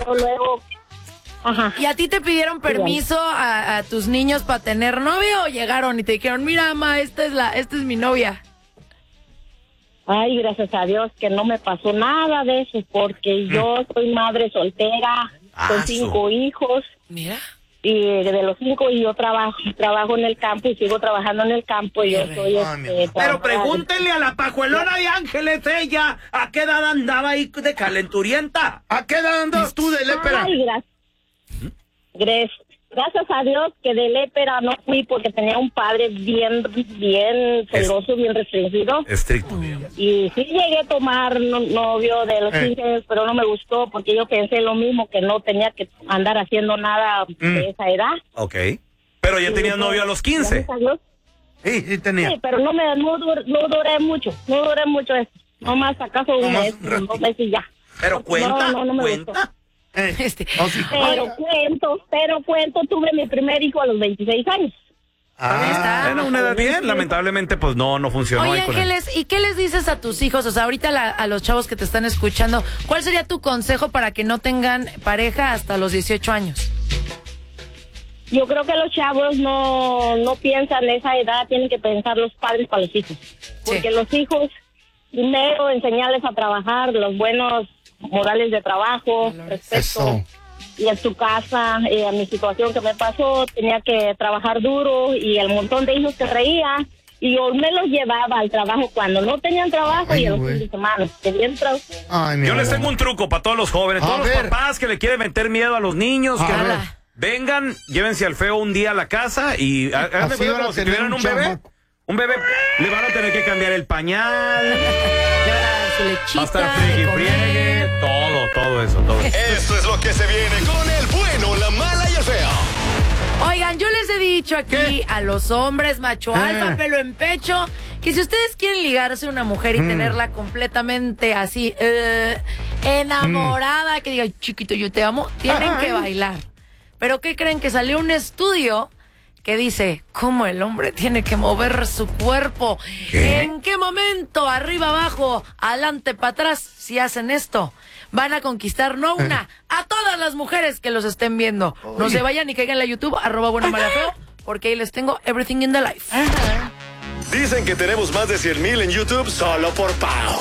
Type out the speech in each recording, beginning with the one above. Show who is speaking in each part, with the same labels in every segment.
Speaker 1: luego. Ajá.
Speaker 2: ¿Y a ti te pidieron permiso a tus niños para tener novia o llegaron y te dijeron, mira, mamá, esta es mi novia?
Speaker 1: Ay, gracias a Dios que no me pasó nada de eso, porque yo soy madre soltera, con 5 hijos.
Speaker 2: Mira.
Speaker 1: Y de los 5 yo trabajo en el campo y sigo trabajando en el campo y yo soy
Speaker 3: Pero pregúntenle a la pajuelona de Ángeles, ella, ¿a qué edad andaba ahí de calenturienta?
Speaker 4: ¿A qué edad andabas tú de lépera?
Speaker 1: Ay, gracias a Dios que de lépera no fui porque tenía un padre bien celoso, bien restringido.
Speaker 3: Estricto.
Speaker 1: Y sí llegué a tomar novio de los 15 años, pero no me gustó porque yo pensé lo mismo, que no tenía que andar haciendo nada de esa edad.
Speaker 3: Ok. Pero ya tenías novio a los 15.
Speaker 4: Sí, tenía.
Speaker 1: Sí, pero no duré mucho eso. No más acaso un mes, 2 meses y ya.
Speaker 3: Pero cuenta,
Speaker 1: no me
Speaker 3: cuenta.
Speaker 1: gustó.
Speaker 4: Oh,
Speaker 1: Pero cuento, tuve mi primer hijo a los 26 años.
Speaker 3: Era una edad bien, lamentablemente pues no funcionó.
Speaker 2: Oye,
Speaker 3: ahí con
Speaker 2: Ángeles, ¿y qué les dices a tus hijos? O sea, ahorita a los chavos que te están escuchando, ¿cuál sería tu consejo para que no tengan pareja hasta los 18 años?
Speaker 1: Yo creo que los chavos no piensan en esa edad, tienen que pensar los padres para los hijos. Porque los hijos, primero enseñarles a trabajar, los buenos modales de trabajo, respeto. Y en su casa, a mi situación que me pasó, tenía que trabajar duro y el montón de hijos que traía, y yo me los llevaba al trabajo cuando no tenían trabajo y en los fines de semana.
Speaker 3: Yo les tengo un truco para todos los jóvenes, todos los papás que le quieren meter miedo a los niños, que vengan, llévense al feo un día a la casa y háganme como si tuvieran un bebé. Un bebé, le van a tener que cambiar el pañal,
Speaker 2: le van a dar su lechita,
Speaker 3: va a estar friegue, todo eso.
Speaker 5: Esto es lo que se viene con el bueno, la mala y el feo.
Speaker 2: Oigan, yo les he dicho aquí a los hombres macho alfa, pelo en pecho, que si ustedes quieren ligarse a una mujer y tenerla completamente así, enamorada, que diga, chiquito, yo te amo, tienen que bailar. Pero ¿qué creen? Que salió un estudio que dice cómo el hombre tiene que mover su cuerpo. ¿En qué momento? Arriba, abajo, adelante, para atrás. Si hacen esto, van a conquistar no una, a todas las mujeres que los estén viendo. No se vayan y caigan a YouTube, @buenomalafeo, porque ahí les tengo everything in the life.
Speaker 5: Dicen que tenemos más de 100,000 en YouTube solo por Pau.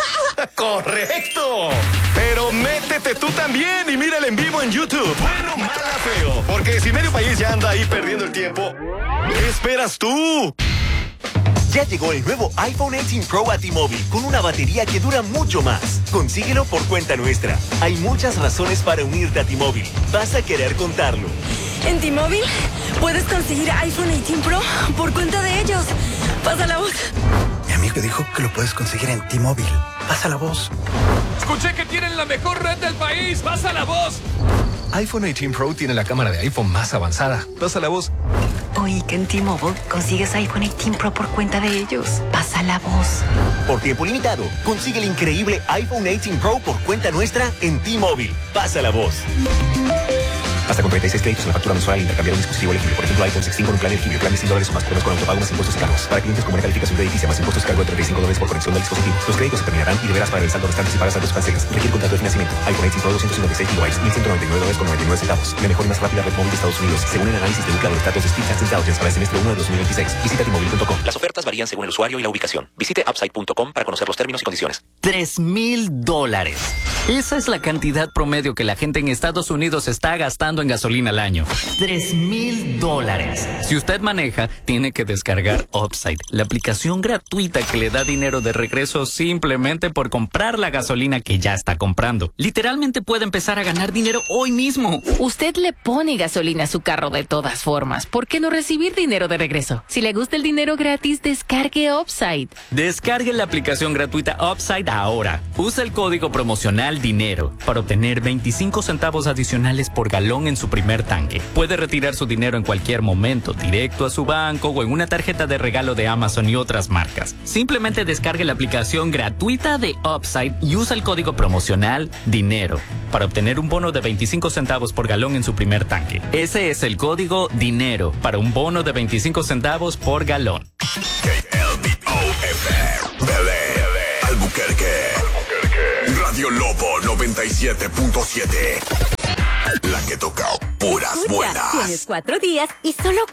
Speaker 5: ¡Correcto! Pero métete tú también y mírala en vivo en YouTube. Bueno, mala, feo. Porque si medio país ya anda ahí perdiendo el tiempo, ¿qué esperas tú?
Speaker 6: Ya llegó el nuevo iPhone 18 Pro a T-Mobile con una batería que dura mucho más. Consíguelo por cuenta nuestra. Hay muchas razones para unirte a T-Mobile. Vas a querer contarlo.
Speaker 7: En T-Mobile puedes conseguir iPhone 18 Pro por cuenta de ellos. Pasa la voz.
Speaker 8: Mi amigo dijo que lo puedes conseguir en T-Mobile. Pasa la voz.
Speaker 9: Escuché que tienen la mejor red del país. Pasa la voz.
Speaker 10: iPhone 18 Pro tiene la cámara de iPhone más avanzada. Pasa la voz.
Speaker 7: Oí que en T-Mobile consigues iPhone 18 Pro por cuenta de ellos. Pasa la voz.
Speaker 6: Por tiempo limitado, consigue el increíble iPhone 18 Pro por cuenta nuestra en T-Mobile. Pasa la voz. Hasta con 36 créditos en la factura mensual, intercambiar un dispositivo elegible. Por ejemplo, iPhone 16 con un plan elegible, plan de $100 o más, con autopago más impuestos y cargos. Para clientes con buena calificación crediticia, más impuestos y cargo de $35 por conexión del dispositivo. Los créditos se terminarán y deberás pagar el saldo restante si pagas saldos cancelas. Requiere contrato de financiamiento. iPhone 18 Pro 256 GB, $1.199.99. La mejor y más rápida red móvil de Estados Unidos, según el análisis de Ookla de los datos de Speedtest Intelligence para el semestre 1 de 2026. Visita T-Mobile.com.
Speaker 11: Las ofertas varían según el usuario y la ubicación. Visite Upside.com para conocer los términos y condiciones.
Speaker 12: $3,000. Esa es la cantidad promedio que la gente en Estados Unidos está gastando en gasolina al año. $3,000. Si usted maneja, tiene que descargar Upside, la aplicación gratuita que le da dinero de regreso simplemente por comprar la gasolina que ya está comprando. Literalmente puede empezar a ganar dinero hoy mismo.
Speaker 13: Usted le pone gasolina a su carro de todas formas. ¿Por qué no recibir dinero de regreso? Si le gusta el dinero gratis, descargue Upside.
Speaker 12: Descargue la aplicación gratuita Upside ahora. Usa el código promocional DINERO para obtener 25 centavos adicionales por galón en su primer tanque. Puede retirar su dinero en cualquier momento, directo a su banco o en una tarjeta de regalo de Amazon y otras marcas. Simplemente descargue la aplicación gratuita de Upside y usa el código promocional DINERO para obtener un bono de 25 centavos por galón en su primer tanque. Ese es el código DINERO para un bono de 25 centavos por galón.
Speaker 5: KLBOFM, Albuquerque. Radio Lobo 97.7.
Speaker 14: puras buenas.
Speaker 15: Tienes 4 días y solo